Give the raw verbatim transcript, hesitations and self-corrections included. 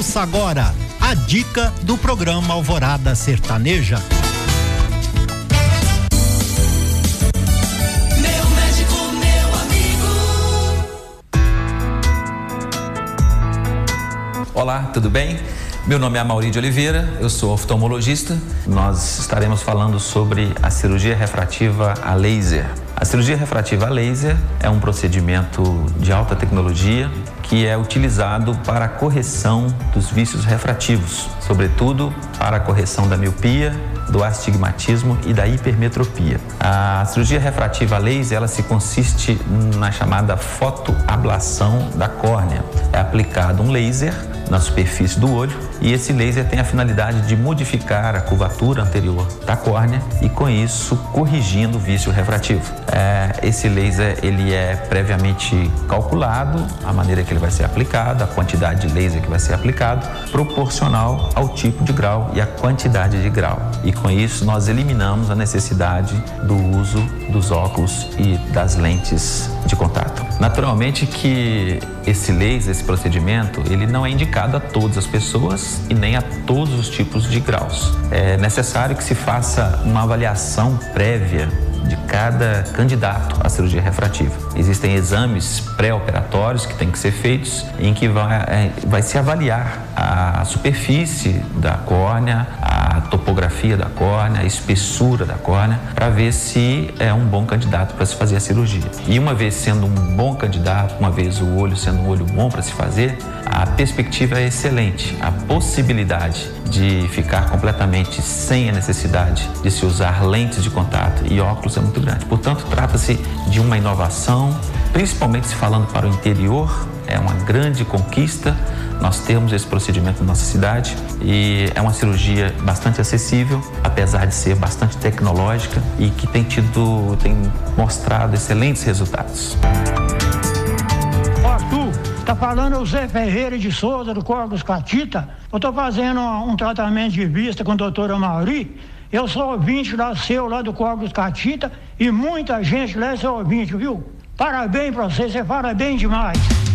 Ouça agora a dica do programa Alvorada Sertaneja. Meu médico, meu amigo. Olá, tudo bem? Meu nome é Amaury de Oliveira, eu sou oftalmologista. Nós estaremos falando sobre a cirurgia refrativa a laser. A cirurgia refrativa a laser é um procedimento de alta tecnologia que é utilizado para a correção dos vícios refrativos, sobretudo para a correção da miopia, do astigmatismo e da hipermetropia. A cirurgia refrativa a laser, ela se consiste na chamada fotoablação da córnea. É aplicado um laser na superfície do olho e esse laser tem a finalidade de modificar a curvatura anterior da córnea e com isso corrigindo o vício refrativo. É, esse laser ele é previamente calculado, a maneira que ele vai ser aplicado, a quantidade de laser que vai ser aplicado, proporcional ao tipo de grau e à quantidade de grau. E com isso nós eliminamos a necessidade do uso dos óculos e das lentes de contato. Naturalmente que esse laser, esse procedimento, ele não é indicado a todas as pessoas e nem a todos os tipos de graus. É necessário que se faça uma avaliação prévia de cada candidato à cirurgia refrativa. Existem exames pré-operatórios que têm que ser feitos em que vai, vai se avaliar a superfície da córnea, a topografia da córnea, a espessura da córnea, para ver se é um bom candidato para se fazer a cirurgia. E uma vez sendo um bom candidato, uma vez o olho sendo um olho bom para se fazer, a perspectiva é excelente. A possibilidade de ficar completamente sem a necessidade de se usar lentes de contato e óculos é muito grande. Portanto, trata-se de uma inovação, principalmente se falando para o interior, é uma grande conquista nós termos esse procedimento na nossa cidade e é uma cirurgia bastante acessível, apesar de ser bastante tecnológica e que tem tido, tem mostrado excelentes resultados. Arthur, tá falando o Zé Ferreira de Souza, do Corpus Catita. Eu tô fazendo um tratamento de vista com a doutora Amaury. Eu sou ouvinte lá seu, lá do Corpus Catita, e muita gente lá é seu ouvinte, viu? Parabéns pra você, você fala bem demais.